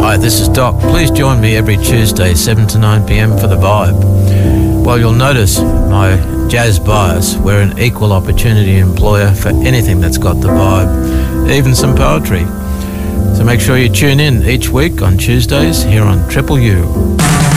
Hi, this is Doc. Please join me every Tuesday, 7 to 9 p.m. for The Vibe. Well, you'll notice my jazz bias. We're an equal opportunity employer for anything that's got the vibe, even some poetry. So make sure you tune in each week on Tuesdays here on Triple U.